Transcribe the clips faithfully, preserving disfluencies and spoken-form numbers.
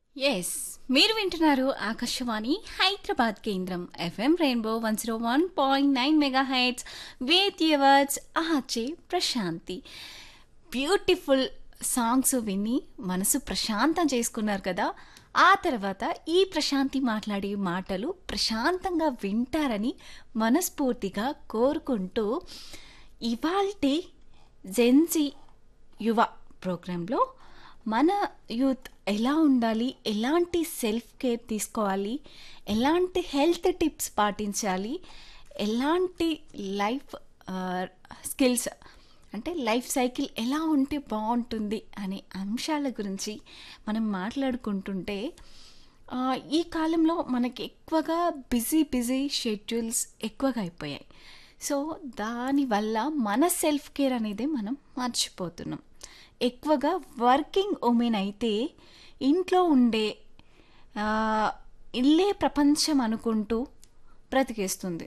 Yes మీరు వింటున్నారు ఆకాశవాణి హైదరాబాద్ కేంద్రం FM rainbow one zero one point nine mega heights with yours ఆచే Prashanti. Beautiful songs విని మనసు ప్రశాంతం చేసుకున్నారు కదా. ఆ తర్వాత ఈ ప్రశాంతి మాట్లాడే మాటలు ప్రశాంతంగా వింటారని మనస్ఫూర్తిగా కోరుకుంటూ ఇవాల్టి జెన్జీ యువ ప్రోగ్రాంలో మన యూత్ ఎలా ఉండాలి, ఎలాంటి సెల్ఫ్ కేర్ తీసుకోవాలి, ఎలాంటి హెల్త్ టిప్స్ పాటించాలి, ఎలాంటి లైఫ్ స్కిల్స్ అంటే లైఫ్ సైకిల్ ఎలా ఉంటే బాగుంటుంది అనే అంశాల గురించి మనం మాట్లాడుకుంటుంటే ఆ, ఈ కాలంలో మనకి ఎక్కువగా బిజీ బిజీ షెడ్యూల్స్ ఎక్కువగా అయిపోయాయి. సో దానివల్ల మన సెల్ఫ్ కేర్ అనేది మనం మర్చిపోతున్నాం. ఎక్కువగా వర్కింగ్ ఉమెన్ అయితే ఇంట్లో ఉండే ఆ, ఇల్లే ప్రపంచం అనుకుంటూ బ్రతికేస్తుంది.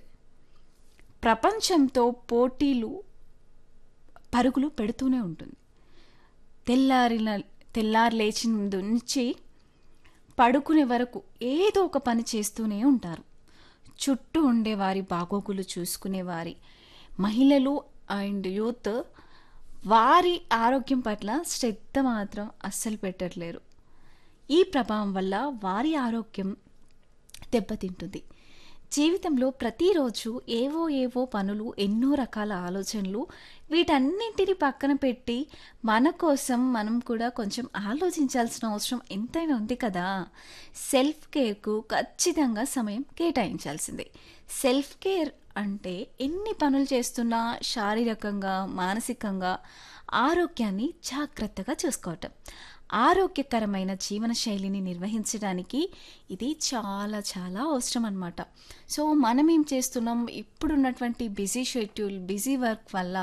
ప్రపంచంతో పోటీలు పరుగులు పెడుతూనే ఉంటుంది. తెల్లారిన తెల్లారి లేచిన నుంచి పడుకునే వరకు ఏదో ఒక పని చేస్తూనే ఉంటారు. చుట్టూ ఉండేవారి బాగోగులు చూసుకునేవారి మహిళలు అండ్ యూత్ వారి ఆరోగ్యం పట్ల శ్రద్ధ మాత్రం అస్సలు పెట్టట్లేరు. ఈ ప్రభావం వల్ల వారి ఆరోగ్యం దెబ్బతింటుంది. జీవితంలో ప్రతిరోజు ఏవో ఏవో పనులు, ఎన్నో రకాల ఆలోచనలు, వీటన్నింటిని పక్కన పెట్టి మన కోసం మనం కూడా కొంచెం ఆలోచించాల్సిన అవసరం ఎంతైనా ఉంది కదా. సెల్ఫ్ కేర్కు ఖచ్చితంగా సమయం కేటాయించాల్సిందే. సెల్ఫ్ కేర్ అంటే ఎన్ని పనులు చేస్తున్నా శారీరకంగా, మానసికంగా ఆరోగ్యాన్ని జాగ్రత్తగా చూసుకోవటం. ఆరోగ్యకరమైన జీవనశైలిని నిర్వహించడానికి ఇది చాలా చాలా అవసరం అన్నమాట. సో మనం ఏం చేస్తున్నాం, ఇప్పుడున్నటువంటి బిజీ షెడ్యూల్, బిజీ వర్క్ వల్ల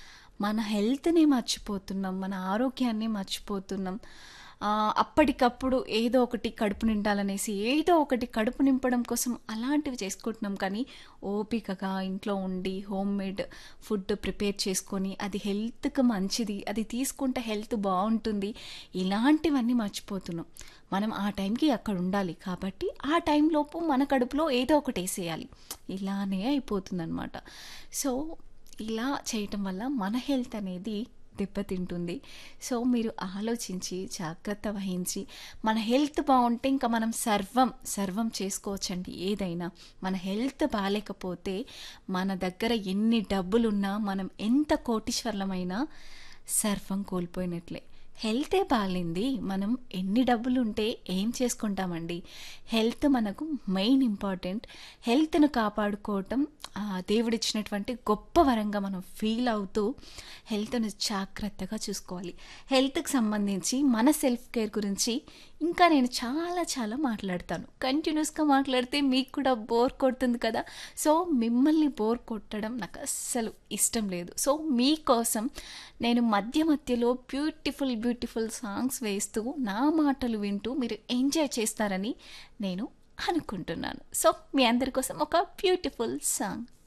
మన హెల్త్ని మర్చిపోతున్నాం, మన ఆరోగ్యాన్ని మర్చిపోతున్నాం. ఆ, అప్పటికప్పుడు ఏదో ఒకటి కడుపు నిండాలనేసి ఏదో ఒకటి కడుపు నింపడం కోసం అలాంటివి చేసుకుంటున్నాం. కానీ ఓపికగా ఇంట్లో ఉండి హోమ్ మేడ్ ఫుడ్ ప్రిపేర్ చేసుకొని అది హెల్త్కి మంచిది, అది తీసుకుంటే హెల్త్ బాగుంటుంది, ఇలాంటివన్నీ మర్చిపోతున్నాం. మనం ఆ టైంకి అక్కడ ఉండాలి కాబట్టి ఆ టైంలోపు మన కడుపులో ఏదో ఒకటి వేసేయాలి. ఇలానే అయిపోతుందన్నమాట. సో ఇలా చేయటం వల్ల మన హెల్త్ అనేది దెబ్బతింటుంది. సో మీరు ఆలోచించి జాగ్రత్త వహించి మన హెల్త్ బాగుంటే ఇంకా మనం సర్వం సర్వం చేసుకోవచ్చండి. ఏదైనా మన హెల్త్ బాగాలేకపోతే మన దగ్గర ఎన్ని డబ్బులున్నా, మనం ఎంత కోటీశ్వర్లమైనా సర్వం కోల్పోయినట్లే. హెల్తే బాగాలేంది మనం ఎన్ని డబ్బులు ఉంటే ఏం చేసుకుంటామండి. హెల్త్ మనకు మెయిన్ ఇంపార్టెంట్. హెల్త్ను కాపాడుకోవటం ఆ, దేవుడిచ్చినటువంటి గొప్ప వరంగా మనం ఫీల్ అవుతూ హెల్త్ను జాగ్రత్తగా చూసుకోవాలి. హెల్త్కి సంబంధించి మన సెల్ఫ్ కేర్ గురించి ఇంకా నేను చాలా చాలా మాట్లాడతాను. కంటిన్యూస్గా మాట్లాడితే మీకు కూడా బోర్ కొడుతుంది కదా. సో మిమ్మల్ని బోర్ కొట్టడం నాకు అస్సలు ఇష్టం లేదు. సో మీకోసం నేను మధ్య మధ్యలో బ్యూటిఫుల్ బ్యూటిఫుల్ సాంగ్స్ వేస్తూ నా మాటలు వింటూ మీరు ఎంజాయ్ చేస్తారని నేను అనుకుంటున్నాను. సో మీ అందరి కోసం ఒక బ్యూటిఫుల్ సాంగ్.